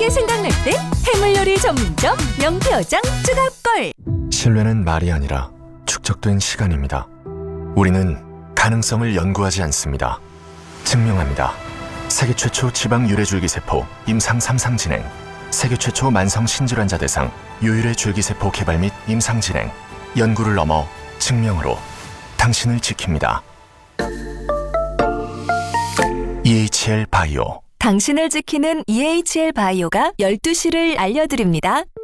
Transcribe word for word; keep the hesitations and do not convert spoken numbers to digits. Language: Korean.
게 생각날 때 해물요리 전문점 명태어장 추가골. 신뢰는 말이 아니라 축적된 시간입니다. 우리는 가능성을 연구하지 않습니다. 증명합니다. 세계 최초 지방 유래 줄기세포 임상 삼 상 진행, 세계 최초 만성 신질환자 대상 유유래 줄기세포 개발 및 임상 진행, 연구를 넘어 증명으로 당신을 지킵니다. 이에이치엘 바이오. 당신을 지키는 이에이치엘 바이오가 열두 시를 알려드립니다.